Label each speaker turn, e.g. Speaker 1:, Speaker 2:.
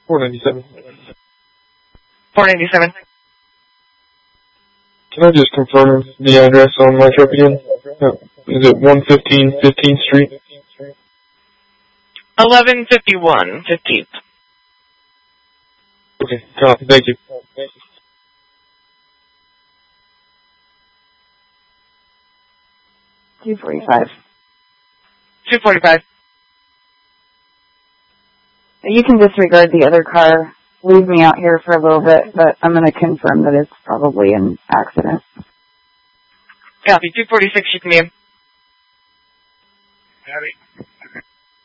Speaker 1: 497.
Speaker 2: 497.
Speaker 1: Can I just confirm the address on my truck again? Is it 115 15th Street?
Speaker 2: 1151 15th.
Speaker 1: Okay, copy. Thank you.
Speaker 3: 245.
Speaker 2: 245.
Speaker 3: You can disregard the other car. Leave me out here for a little bit, but I'm going to confirm that it's probably an accident.
Speaker 2: Copy. 246, you can be in.
Speaker 4: Howdy.